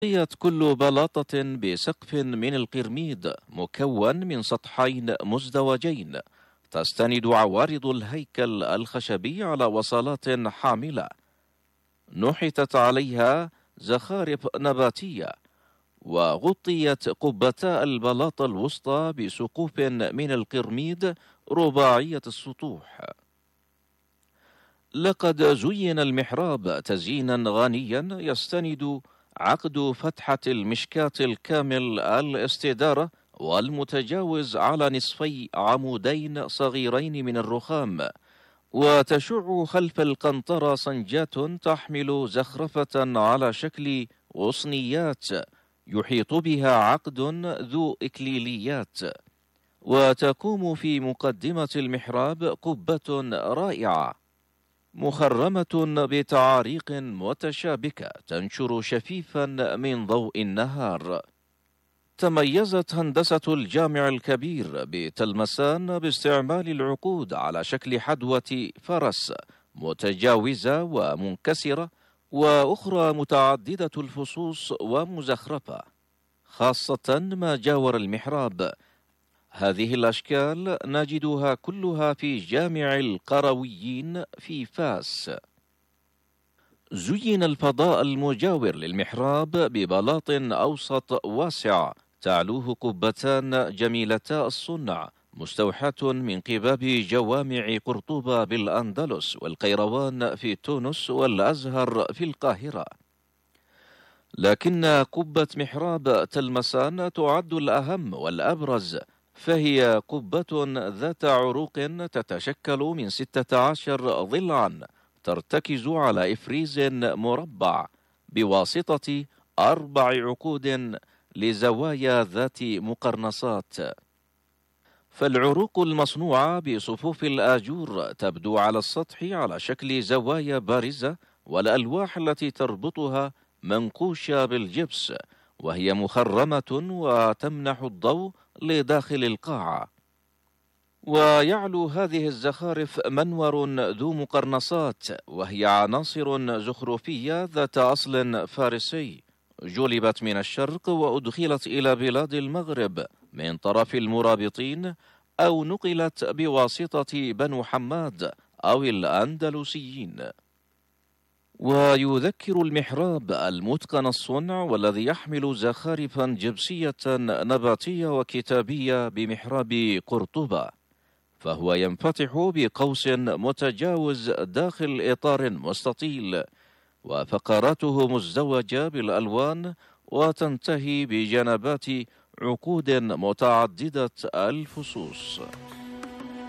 بنيت كل بلاطة بسقف من القرميد مكون من سطحين مزدوجين، تستند عوارض الهيكل الخشبي على وصلات حاملة نحتت عليها زخارف نباتية، وغطيت قبتا البلاطة الوسطى بسقوف من القرميد رباعية السطوح. لقد زين المحراب تزيينا غنيا يستند عقد فتحة المشكاة الكامل الاستدارة والمتجاوز على نصفي عمودين صغيرين من الرخام، وتشع خلف القنطرة صنجات تحمل زخرفة على شكل غصنيات يحيط بها عقد ذو إكليليات. وتقوم في مقدمة المحراب قبة رائعة مخرمة بتعاريق متشابكة تنشر شفيفا من ضوء النهار. تميزت هندسة الجامع الكبير بتلمسان باستعمال العقود على شكل حدوة فرس متجاوزة ومنكسرة، وأخرى متعددة الفصوص ومزخرفة، خاصة ما جاور المحراب. هذه الأشكال نجدها كلها في جامع القرويين في فاس. زين الفضاء المجاور للمحراب ببلاط أوسط واسع تعلوه قبتان جميلتا الصنع مستوحاة من قباب جوامع قرطبة بالأندلس والقيروان في تونس والأزهر في القاهرة. لكن قبة محراب تلمسان تعد الأهم والأبرز، فهي قبة ذات عروق تتشكل من 16 ضلعا ترتكز على إفريز مربع بواسطة 4 عقود لزوايا ذات مقرنصات. فالعروق المصنوعة بصفوف الآجور تبدو على السطح على شكل زوايا بارزة، والألواح التي تربطها منقوشة بالجبس، وهي مخرمة وتمنح الضوء لداخل القاعة. ويعلو هذه الزخارف منور ذو مقرنصات، وهي عناصر زخرفية ذات أصل فارسي جلبت من الشرق وأدخلت إلى بلاد المغرب من طرف المرابطين، أو نقلت بواسطة بنو حماد أو الأندلسيين. ويذكر المحراب المتقن الصنع والذي يحمل زخارفا جبسية نباتية وكتابية بمحراب قرطبة، فهو ينفتح بقوس متجاوز داخل إطار مستطيل، وفقراته مزدوجة بالألوان، وتنتهي بجنبات عقود متعددة الفصوص.